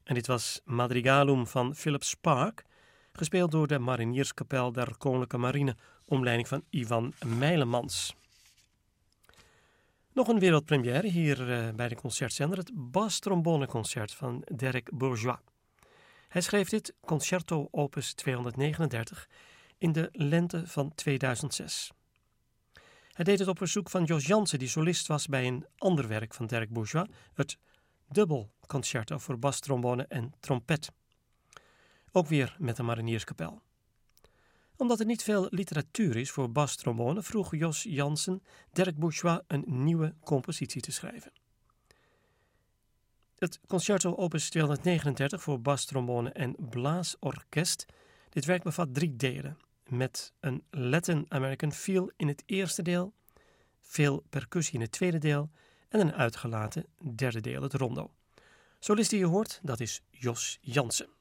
En dit was Madrigalum van Philip Spark, gespeeld door de Marinierskapel der Koninklijke Marine, onder leiding van Ivan Mijlemans. Nog een wereldpremière hier bij de concertzender, het bastrombone-concert van Derek Bourgeois. Hij schreef dit Concerto opus 239 in de lente van 2006. Hij deed het op verzoek van Jos Jansen, die solist was bij een ander werk van Derek Bourgeois, het dubbelconcerto voor bastrombone en trompet. Ook weer met de Marinierskapel. Omdat er niet veel literatuur is voor bastrombone, vroeg Jos Jansen Derek Bourgeois een nieuwe compositie te schrijven. Het Concerto opus 239 voor bastrombone en blaasorkest. Dit werk bevat 3 delen, met een Latin American feel in het eerste deel, veel percussie in het tweede deel en een uitgelaten derde deel, het rondo. Solist die je hoort, dat is Jos Jansen.